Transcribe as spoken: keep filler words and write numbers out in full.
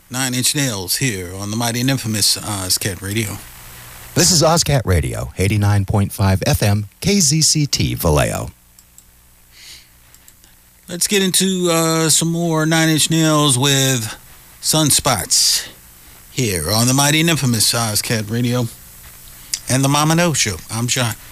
Nine Inch Nails here on the mighty and infamous Ozcat Radio. This is Ozcat Radio, eighty-nine point five F M, K Z C T, Vallejo. Let's get into uh, some more Nine Inch Nails with Sunspots here on the mighty and infamous Ozcat Radio and the Mama No Show. I'm John.